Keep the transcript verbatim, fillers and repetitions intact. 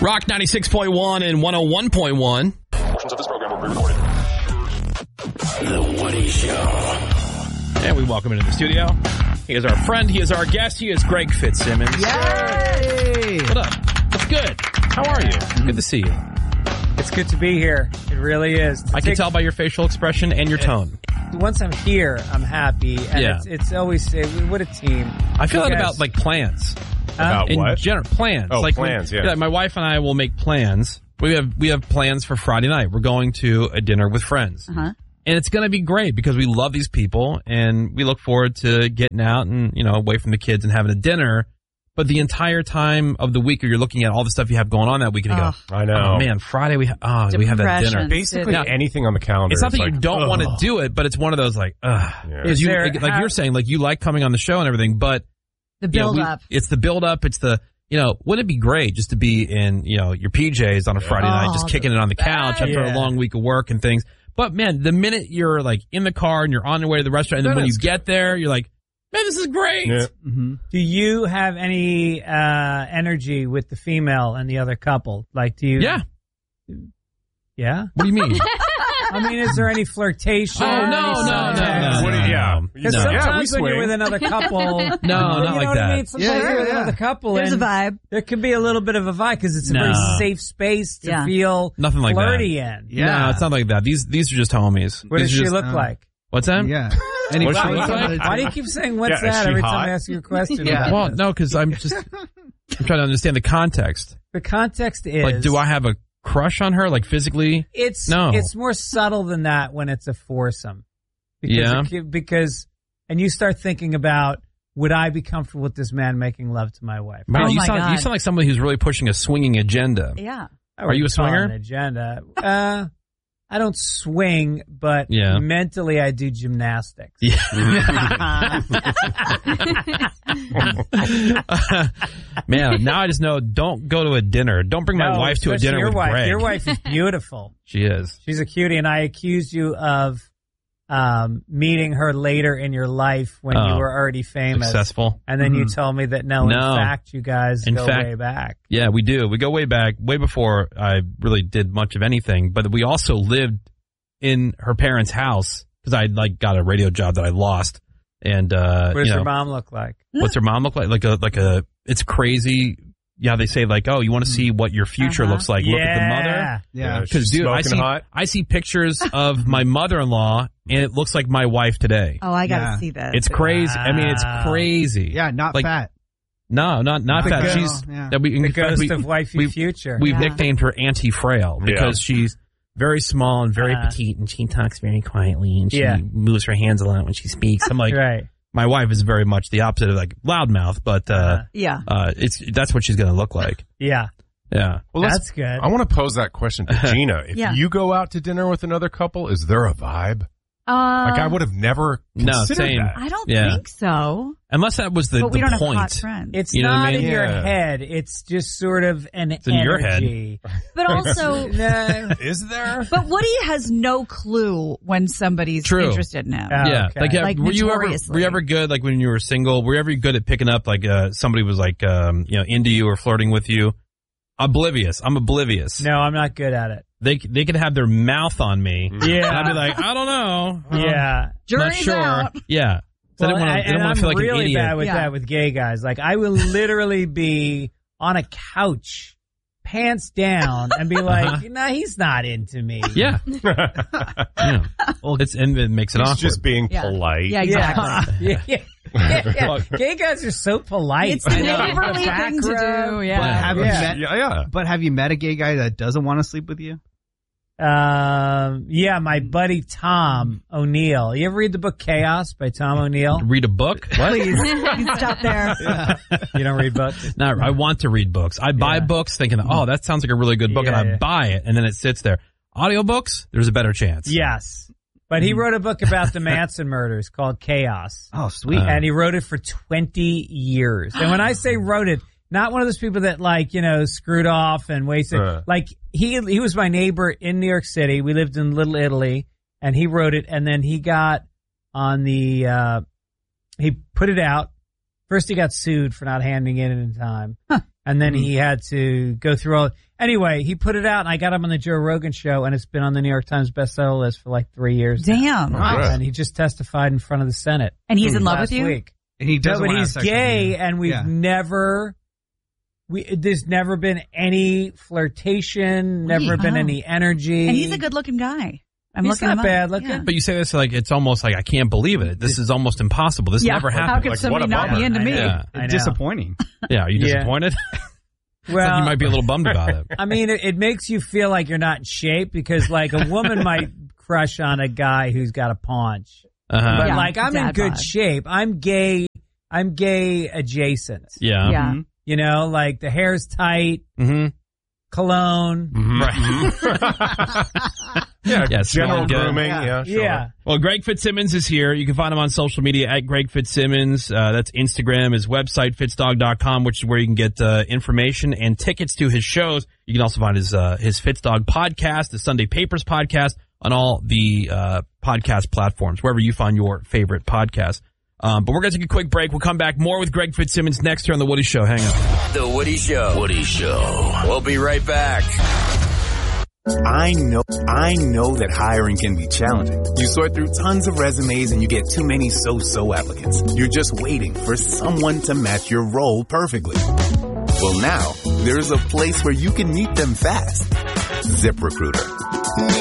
Rock ninety-six point one and one oh one point one. Portions of this program will be recorded. The Woody Show. And we welcome into the studio. He is our friend. He is our guest. He is Greg Fitzsimmons. Yay! What up? What's good? How are you? Good to see you. It's good to be here. It really is. I can tell by your facial expression and your tone. Once I'm here, I'm happy. And Yeah. it's, it's always, uh, what a team. I feel You that guys- about like plans. About In what? general, plans. Oh, like plans, when, yeah. My wife and I will make plans. We have we have plans for Friday night. We're going to a dinner with friends. Uh-huh. And it's going to be great because we love these people and we look forward to getting out and, you know, away from the kids and having a dinner. But the entire time of the week, you're looking at all the stuff you have going on that week and you Ugh. go, I know. oh man, Friday we, ha- oh, we have that dinner. Depression. Basically, Now, anything on the calendar. It's not is that you like, don't want to ugh. do it, but it's one of those like, ugh. Yeah. 'Cause you, there- like, like how- you're saying, like you like coming on the show and everything, but The you know, build we- up. it's the build up. It's the, you know, wouldn't it be great just to be in, you know, your P Js on a Friday night, Oh, just kicking it on the couch after yeah. a long week of work and things. But man, the minute you're like in the car and you're on your way to the restaurant, and then Then when you it's get there, you're like, man, this is great. Yeah. Do you have any uh, energy with the female and the other couple? Like, do you? Yeah. Yeah? What do you mean? I mean, is there any flirtation? Oh, no, Any no, no, subtext? no, What do no, you- yeah. no. Because No. Yeah, we sometimes when you're swing. with another couple, No, you not know like what I that. mean? Sometimes Yeah, you're yeah, with yeah. another couple, There's a and vibe. there can be a little bit of a vibe because it's a No. very safe space to Yeah. feel Nothing like that. flirty in. Yeah. No, it's not like that. These these are just homies. What These does are she just- look uh, like? What's that? Yeah. Any What's she photos look of like? the- Why do you keep saying what's Yeah, is that she every hot? time I ask you a question? Yeah. about Well, this? no, because I'm just I'm trying to understand the context. The context is Like, do I have a crush on her, like physically? It's No. it's more subtle than that when it's a foursome. Because Yeah. it can- because and you start thinking about, would I be comfortable with this man making love to my wife? Wow, Oh you my sound you God. sound like somebody who's really pushing a swinging agenda. Yeah. I Are you a wouldn't call it swinger? An agenda. Uh, I don't swing, but Yeah. mentally I do gymnastics. Man, now I just know don't go to a dinner. Don't bring my No, wife to a especially dinner your with wife. Greg. Your wife is beautiful. She is. She's a cutie, and I accused you of um, meeting her later in your life when Oh. you were already famous. Successful. And then you Mhm. told me that no, No. in fact, you guys In go fact- way back. Yeah, we do. We go way back, way before I really did much of anything. But we also lived in her parents' house because I like got a radio job that I lost. And uh, What does you know, your mom look like? what's her mom look like? Like a like a. It's crazy. Yeah, they say like, oh, you want to see what your future Uh-huh. looks like? Look at the mother. Yeah. Because She's dude, I smoking see hot. I see pictures of my mother-in-law, and it looks like my wife today. Oh, I gotta Yeah. see this. It's crazy. I mean, it's Wow. crazy. Yeah, not Like, fat. No, not not The that. ghost- She's yeah. that we The in fact, ghost we, of wifey we- future. We've Yeah. nicknamed her Auntie Frail because she's very small and very Uh. petite, and she talks very quietly, and she Yeah. moves her hands a lot when she speaks. I'm like, right. my wife is very much the opposite of like loudmouth, but uh, Uh, Yeah. uh, it's that's what she's gonna look like. yeah. Yeah. Well, let's- That's good. I want to pose that question to Gina. If Yeah. you go out to dinner with another couple, is there a vibe? Uh, Like, I would have never No, considered same. that. I don't Yeah. think so. Unless that was the, But we the don't point. have hot friends. It's You know what I not mean? in your Yeah. head. It's just sort of an in your head. energy. but also, No. Is there? but Woody has no clue when somebody's True. interested in him. Oh, Yeah, okay. like, yeah, Like, were you ever notoriously. were you ever good like when you were single? Were you ever good at picking up like uh, somebody was like um, you know into you or flirting with you? Oblivious. I'm oblivious. No, I'm not good at it. They they could have their mouth on me, Yeah. and I'd be like, I don't know. Uh, Yeah. not Jury's sure. out. Yeah. So I Well, didn't want I, to. I and didn't want I'm to feel like really an idiot. bad with Yeah. that with gay guys. Like, I will literally be on a couch, pants down, and be like, Uh-huh. "Nah, he's not into me." Yeah. yeah. Well, it's and it makes it He's awkward. just being Yeah. polite. Yeah, exactly. yeah, yeah, yeah, yeah. Gay guys are so polite. It's the I know. neighborly The thing to background. do. But Yeah. have you Yeah. met? Yeah, yeah. But have you met a gay guy that doesn't want to sleep with you? Um, yeah, my buddy Tom O'Neill. You ever read the book Chaos by Tom O'Neill? Read a book? What? Please, stop there. You don't read books? No, I want to read books. I buy Yeah. books thinking, oh, that sounds like a really good book, Yeah, and I yeah. buy it, and then it sits there. Audiobooks, there's a better chance. Yes. But he wrote a book about the Manson murders called Chaos. Oh, sweet. Uh, And he wrote it for twenty years. And when I say wrote it, not one of those people that like, you know, screwed off and wasted. Uh. Like he he was my neighbor in New York City. We lived in Little Italy, and he wrote it. And then he got on the uh, he put it out. First, he got sued for not handing it in in time. And then he had to go through all. Anyway, he put it out, and I got him on the Joe Rogan show, and it's been on the New York Times bestseller list for like three years. now. Damn. Wow. And he just testified in front of the Senate. And he's in love last with you? week. And he No, doesn't but want to he's have sex with gay, you. and we've Yeah. never. We there's never been any flirtation, never Really? been Oh. any energy. And he's a good-looking guy. I'm He's looking not him up. bad looking. Yeah. But you say this like it's almost like I can't believe it. This is almost impossible. This Yeah, never how happened. could Like, somebody what a not be bummer. into I me? know. Yeah. I know. Disappointing. Yeah, are you Yeah. disappointed? It's Well, like you might be a little bummed about it. I mean, it, it makes you feel like you're not in shape because, like, a woman might crush on a guy who's got a paunch, Uh-huh. but Yeah, like, I'm in dad good bod. shape. I'm gay. I'm gay adjacent. Yeah. Yeah. Mhm. You know, like the hair's tight, Mm-hmm. cologne. Right. Yeah, Yeah, general smelling good. grooming. Yeah, sure. Yeah. Well, Greg Fitzsimmons is here. You can find him on social media at Greg Fitzsimmons. Uh, that's Instagram, his website, fitzdog dot com, which is where you can get uh, information and tickets to his shows. You can also find his uh, his Fitzdog podcast, the Sunday Papers podcast, on all the uh, podcast platforms, wherever you find your favorite podcast. Um, but we're going to take a quick break. We'll come back more with Greg Fitzsimmons next here on The Woody Show. Hang on. The Woody Show. Woody Show. We'll be right back. I know, I know that hiring can be challenging. You sort through tons of resumes and you get too many so-so applicants. You're just waiting for someone to match your role perfectly. Well, now, there's a place where you can meet them fast. ZipRecruiter.